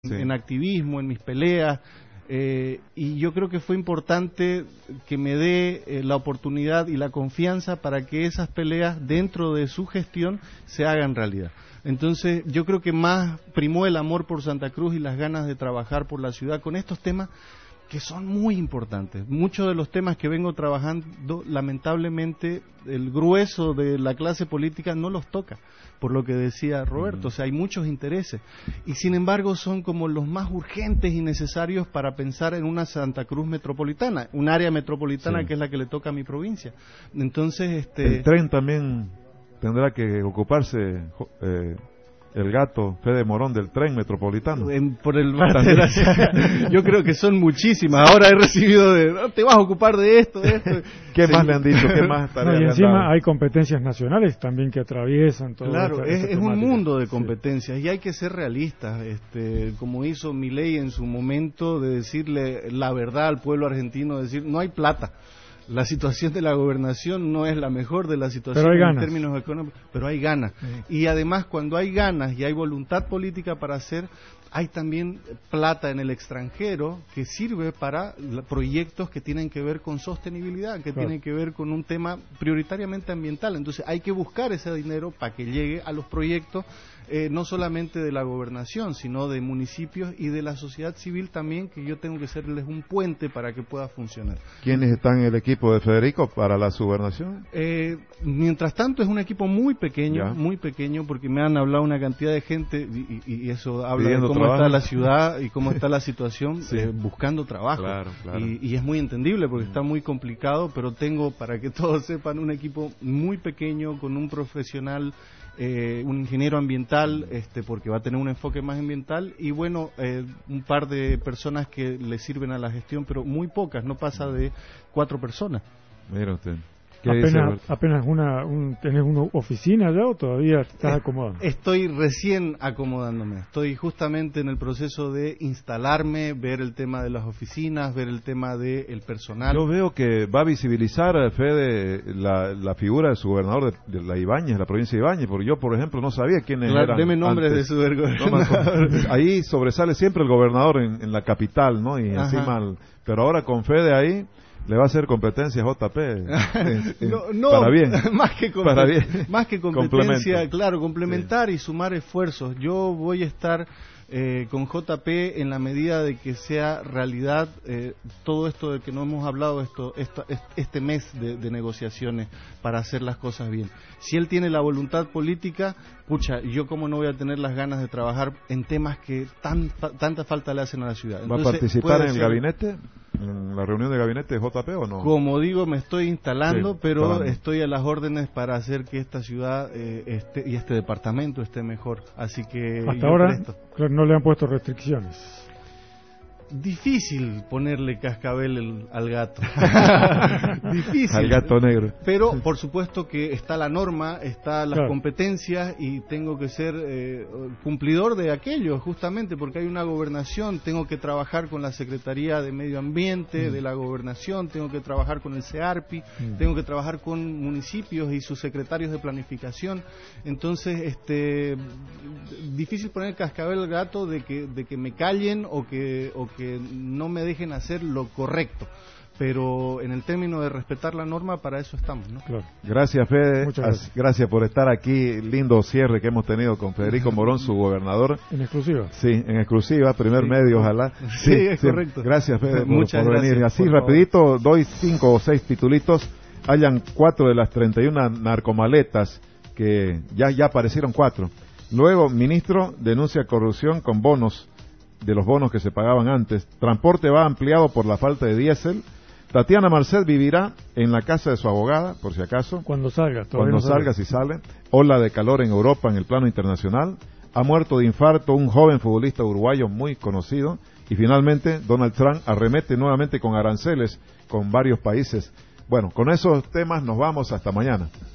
en activismo, en mis peleas, y yo creo que fue importante que me dé la oportunidad y la confianza para que esas peleas dentro de su gestión se hagan realidad. Entonces yo creo que más primó el amor por Santa Cruz y las ganas de trabajar por la ciudad con estos temas que son muy importantes. Muchos de los temas que vengo trabajando, lamentablemente, el grueso de la clase política no los toca, por lo que decía Roberto. O sea, hay muchos intereses. Y sin embargo son como los más urgentes y necesarios para pensar en una Santa Cruz metropolitana, un área metropolitana, sí, que es la que le toca a mi provincia. Entonces, el tren también tendrá que ocuparse el gato Fede Morón del tren metropolitano. Por el parte de yo creo que son muchísimas. Ahora he recibido te vas a ocupar de esto, de esto. ¿Qué más le han dicho? ¿Qué más tareas y encima hay competencias nacionales también que atraviesan todo. Claro, es un mundo de competencias, sí, y hay que ser realistas, como hizo Milei en su momento, de decirle la verdad al pueblo argentino, decir no hay plata. La situación de la gobernación no es la mejor de la situación en términos económicos, pero hay ganas. Y además, cuando hay ganas y hay voluntad política para hacer, hay también plata en el extranjero que sirve para proyectos que tienen que ver con sostenibilidad, que tienen que ver con un tema prioritariamente ambiental. Entonces hay que buscar ese dinero para que llegue a los proyectos, no solamente de la gobernación, sino de municipios y de la sociedad civil también, que yo tengo que serles un puente para que pueda funcionar. ¿Quiénes están en el equipo de Federico para la subgobernación? Mientras tanto es un equipo muy pequeño, porque me han hablado una cantidad de gente y eso habla de cómo está la ciudad y cómo está la situación, buscando trabajo. Claro. Y es muy entendible porque está muy complicado, pero tengo, para que todos sepan, un equipo muy pequeño con un profesional, un ingeniero ambiental, porque va a tener un enfoque más ambiental, y bueno, un par de personas que le sirven a la gestión, pero muy pocas, no pasa de 4 personas. Mira usted. ¿Apenas tenés una oficina ya o todavía estás acomodando? Estoy recién acomodándome. Estoy justamente en el proceso de instalarme, ver el tema de las oficinas, ver el tema del personal. Yo veo que va a visibilizar, Fede, la figura de su gobernador de la Ibáñez, la provincia de Ibáñez, porque yo, por ejemplo, no sabía quiénes eran. Deme nombres de su gobernador. Ahí sobresale siempre el gobernador en la capital, ¿no? Y encima, pero ahora con Fede ahí le va a hacer competencia JP para bien, más que competencia, claro, complementar y sumar esfuerzos. Yo voy a estar con JP en la medida de que sea realidad todo esto de que no hemos hablado este mes de negociaciones para hacer las cosas bien. Si él tiene la voluntad política, pucha, yo cómo no voy a tener las ganas de trabajar en temas que tanta falta le hacen a la ciudad. Entonces, ¿va a participar en el gabinete? ¿En la reunión de gabinete de JP o no? Como digo, me estoy instalando, pero estoy a las órdenes para hacer que esta ciudad y este departamento esté mejor. Así que hasta ahora no le han puesto restricciones. Difícil ponerle cascabel al gato. Difícil. Al gato negro. Pero por supuesto que está la norma, está las competencias, y tengo que ser cumplidor de aquello, justamente porque hay una gobernación. Tengo que trabajar con la Secretaría de Medio Ambiente de la gobernación, tengo que trabajar con el CEARPI, tengo que trabajar con municipios y sus secretarios de planificación. Entonces, difícil poner cascabel al gato de que me callen o que no me dejen hacer lo correcto, pero en el término de respetar la norma, para eso estamos, ¿no? Claro. Gracias, Fede. Gracias por estar aquí. Lindo cierre que hemos tenido con Federico Morón, su gobernador. En exclusiva. Sí, en exclusiva, primer medio, ojalá. Sí, es correcto. Gracias, Fede, Muchas por venir. Así, rapidito, doy 5 o 6 titulitos. Hayan 4 de las 31 narcomaletas, que ya aparecieron 4. Luego, ministro denuncia corrupción con bonos, de los bonos que se pagaban antes. Transporte va ampliado por la falta de diésel. Tatiana Marcet vivirá en la casa de su abogada, por si acaso. Cuando salga, si sale. Ola de calor en Europa en el plano internacional. Ha muerto de infarto un joven futbolista uruguayo muy conocido. Y finalmente, Donald Trump arremete nuevamente con aranceles con varios países. Bueno, con esos temas nos vamos hasta mañana.